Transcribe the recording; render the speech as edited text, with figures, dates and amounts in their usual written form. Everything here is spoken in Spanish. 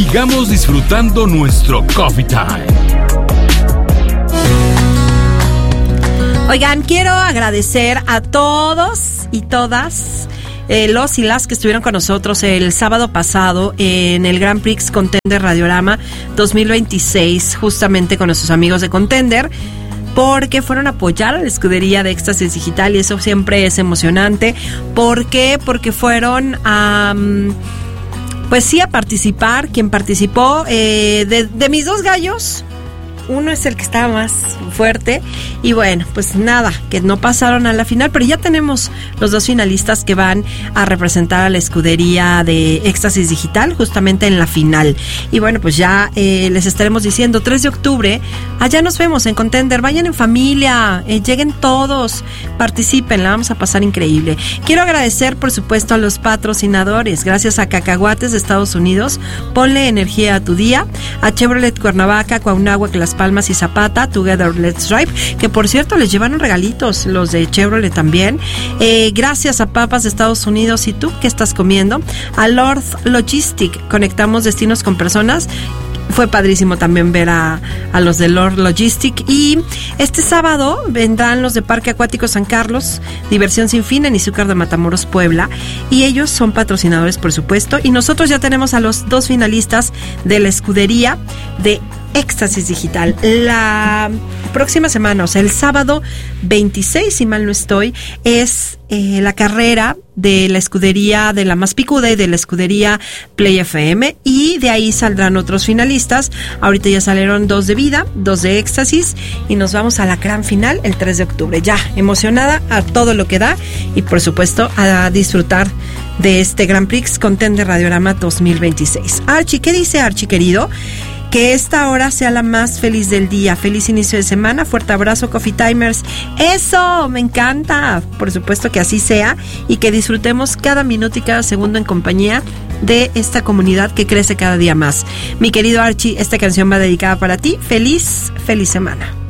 sigamos disfrutando nuestro Coffee Time. Oigan, quiero agradecer a todos y todas los y las que estuvieron con nosotros el sábado pasado en el Grand Prix Contender Radiorama 2026, justamente con nuestros amigos de Contender, porque fueron a apoyar a la escudería de Éxtasis Digital y eso siempre es emocionante. ¿Por qué? Porque fueron a... pues sí, a participar. Quien participó de mis dos gallos, uno es el que estaba más fuerte y bueno, pues nada, que no pasaron a la final, pero ya tenemos los dos finalistas que van a representar a la escudería de Éxtasis Digital justamente en la final. Y bueno, pues ya les estaremos diciendo 3 de octubre, allá nos vemos en Contender, vayan en familia, lleguen todos, participen, la vamos a pasar increíble. Quiero agradecer por supuesto a los patrocinadores, gracias a Cacahuates de Estados Unidos, ponle energía a tu día, a Chevrolet Cuernavaca, Cuauhnáhuac, Las Palmas y Zapata, Together Let's Drive, que por cierto les llevaron regalitos los de Chevrolet también. Gracias a Papas de Estados Unidos. ¿Y tú qué estás comiendo? A Lord Logistic, conectamos destinos con personas. Fue padrísimo también ver a los de Lord Logistic. Y este sábado vendrán los de Parque Acuático San Carlos, Diversión Sin Fin en Izúcar de Matamoros, Puebla. Y ellos son patrocinadores, por supuesto. Y nosotros ya tenemos a los 2 finalistas de la escudería de Éxtasis Digital. La próxima semana, o sea, el sábado 26, si mal no estoy, es la carrera de la escudería de la Más Picuda y de la escudería Play FM, y de ahí saldrán otros finalistas. Ahorita ya salieron 2 de Vida, 2 de Éxtasis, y nos vamos a la gran final el 3 de octubre. Ya, emocionada a todo lo que da, y por supuesto a disfrutar de este Grand Prix Contender Radiorama 2026. Archie, ¿qué dice Archie, querido? Que esta hora sea la más feliz del día. Feliz inicio de semana. Fuerte abrazo, Coffee Timers. ¡Eso! Me encanta. Por supuesto que así sea y que disfrutemos cada minuto y cada segundo en compañía de esta comunidad que crece cada día más. Mi querido Archie, esta canción va dedicada para ti. Feliz semana.